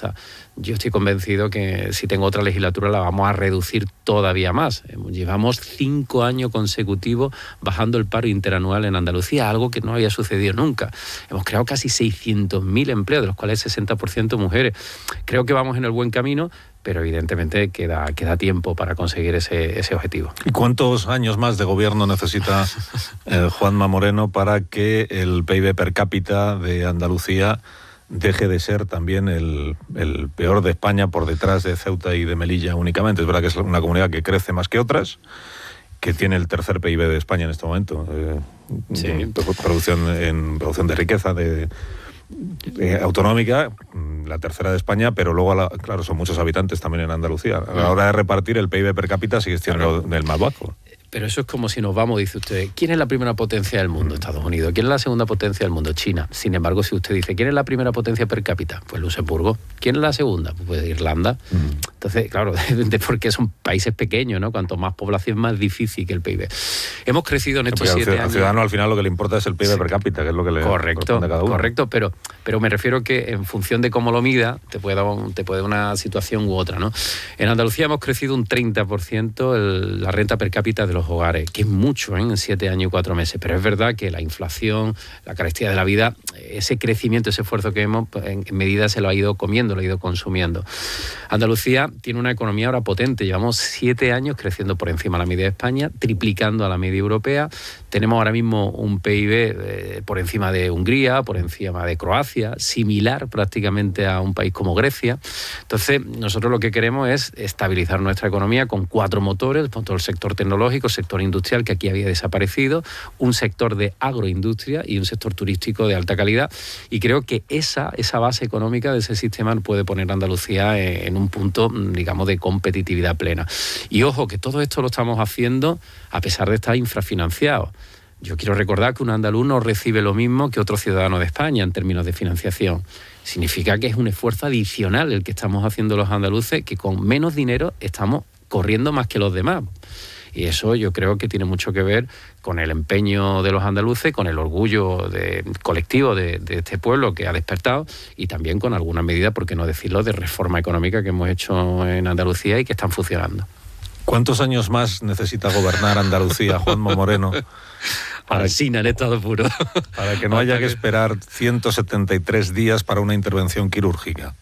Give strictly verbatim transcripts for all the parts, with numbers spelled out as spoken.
andaluza. Yo estoy convencido que si tengo otra legislatura la vamos a reducir todavía más. Llevamos cinco años consecutivos bajando el paro interanual en Andalucía, algo que no había sucedido nunca. Hemos creado casi seiscientos mil empleos, de los cuales sesenta por ciento mujeres. Creo que vamos en el buen camino, pero evidentemente queda, queda tiempo para conseguir ese, ese objetivo. ¿Y cuántos años más de gobierno necesita eh, Juanma Moreno para que el P I B per cápita de Andalucía deje de ser también el, el peor de España, por detrás de Ceuta y de Melilla únicamente? Es verdad que es una comunidad que crece más que otras, que tiene el tercer P I B de España en este momento, eh, sí. en producción, en producción de riqueza, de... Eh, autonómica, la tercera de España, pero luego, la, claro, son muchos habitantes también en Andalucía. A la hora de repartir, el P I B per cápita sigue siendo claro. el más bajo. Pero eso es como si nos vamos, dice usted, ¿quién es la primera potencia del mundo? Estados Unidos. ¿Quién es la segunda potencia del mundo? China. Sin embargo, si usted dice, ¿quién es la primera potencia per cápita? Pues Luxemburgo. ¿Quién es la segunda? Pues Irlanda. Mm. Entonces, claro, porque son países pequeños, ¿no? Cuanto más población, más difícil que el P I B. Hemos crecido en estos siete años. Al ciudadano al final lo que le importa es el P I B sí. per cápita, que es lo que le correcto, corresponde a cada uno. Correcto, pero, pero me refiero que en función de cómo lo mida, te puede dar un, te puede dar una situación u otra, ¿no? En Andalucía hemos crecido un treinta por ciento el, la renta per cápita de los hogares, que es mucho, ¿eh? En siete años y cuatro meses, pero es verdad que la inflación, la carestía de la vida, ese crecimiento, ese esfuerzo que hemos, en medida se lo ha ido comiendo, lo ha ido consumiendo. Andalucía tiene una economía ahora potente, llevamos siete años creciendo por encima de la media de España, triplicando a la media europea, tenemos ahora mismo un P I B eh, por encima de Hungría, por encima de Croacia, similar prácticamente a un país como Grecia. Entonces, nosotros lo que queremos es estabilizar nuestra economía con cuatro motores, todo el sector tecnológico, el sector industrial, que aquí había desaparecido, un sector de agroindustria y un sector turístico de alta calidad, y creo que esa, esa base económica de ese sistema puede poner a Andalucía en un punto, digamos, de competitividad plena. Y ojo, que todo esto lo estamos haciendo a pesar de estar infrafinanciados. Yo quiero recordar que un andaluz no recibe lo mismo que otro ciudadano de España en términos de financiación. Significa que es un esfuerzo adicional el que estamos haciendo los andaluces, que con menos dinero estamos corriendo más que los demás. Y eso yo creo que tiene mucho que ver con el empeño de los andaluces, con el orgullo de, colectivo de, de este pueblo que ha despertado, y también con alguna medida, por qué no decirlo, de reforma económica que hemos hecho en Andalucía y que están funcionando. ¿Cuántos años más necesita gobernar Andalucía, Juanma Moreno? Para China en estado puro. Para que no haya que esperar ciento setenta y tres días para una intervención quirúrgica.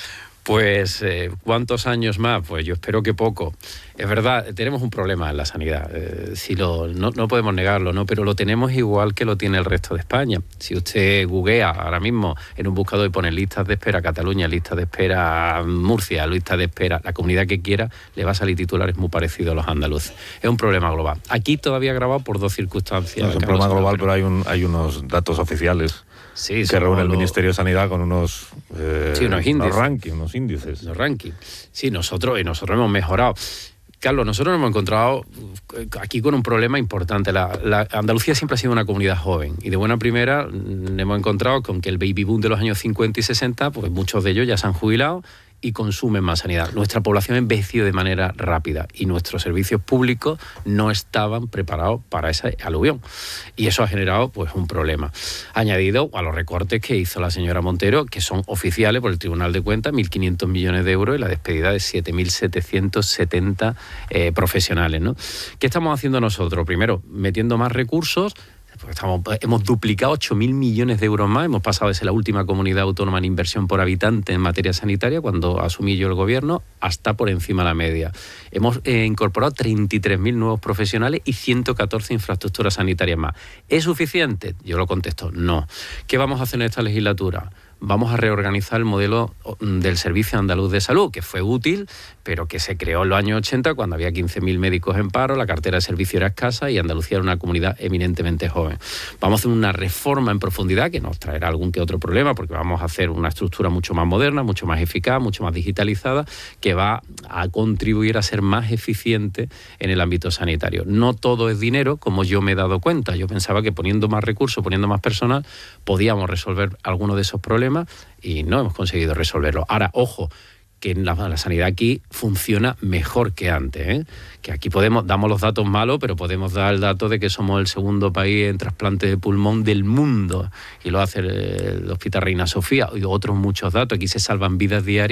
Pues, eh, ¿cuántos años más? Pues yo espero que poco. Es verdad, tenemos un problema en la sanidad, eh, si lo, no, no podemos negarlo, ¿no? Pero lo tenemos igual que lo tiene el resto de España. Si usted googlea ahora mismo en un buscador y pone listas de espera Cataluña, listas de espera Murcia, listas de espera, la comunidad que quiera, le va a salir titulares muy parecidos a los andaluces. Es un problema global. Aquí todavía grabado por dos circunstancias. No, es un problema global, pero hay, un, hay unos datos oficiales. Sí, que reúne el lo... Ministerio de Sanidad con unos, eh, sí, unos índices. Unos rankings, unos índices. Los rankings. Sí, nosotros, y nosotros hemos mejorado. Carlos, nosotros nos hemos encontrado aquí con un problema importante. La, la Andalucía siempre ha sido una comunidad joven, y de buena primera nos hemos encontrado con que el baby boom de los años cincuenta y sesenta, pues muchos de ellos ya se han jubilado y consumen más sanidad. Nuestra población ha envejecido de manera rápida y nuestros servicios públicos no estaban preparados para ese aluvión. Y eso ha generado pues un problema. Añadido a los recortes que hizo la señora Montero, que son oficiales por el Tribunal de Cuentas, mil quinientos millones de euros, y la despedida de siete mil setecientos setenta eh, profesionales, ¿no? ¿Qué estamos haciendo nosotros? Primero, metiendo más recursos. Porque estamos, hemos duplicado ocho mil millones de euros más, hemos pasado de ser la última comunidad autónoma en inversión por habitante en materia sanitaria, cuando asumí yo el gobierno, hasta por encima de la media. Hemos eh, incorporado treinta y tres mil nuevos profesionales y ciento catorce infraestructuras sanitarias más. ¿Es suficiente? Yo lo contesto, no. ¿Qué vamos a hacer en esta legislatura? Vamos a reorganizar el modelo del Servicio Andaluz de Salud, que fue útil, pero que se creó en los años ochenta, cuando había quince mil médicos en paro, la cartera de servicio era escasa y Andalucía era una comunidad eminentemente joven. Vamos a hacer una reforma en profundidad que nos traerá algún que otro problema, porque vamos a hacer una estructura mucho más moderna, mucho más eficaz, mucho más digitalizada, que va a contribuir a ser más eficiente en el ámbito sanitario. No todo es dinero, como yo me he dado cuenta. Yo pensaba que poniendo más recursos, poniendo más personal, podíamos resolver algunos de esos problemas, y no hemos conseguido resolverlo. Ahora, ojo, que la, la sanidad aquí funciona mejor que antes, ¿eh? Que aquí podemos, damos los datos malos, pero podemos dar el dato de que somos el segundo país en trasplante de pulmón del mundo, y lo hace el, el Hospital Reina Sofía, y otros muchos datos. Aquí se salvan vidas diarias.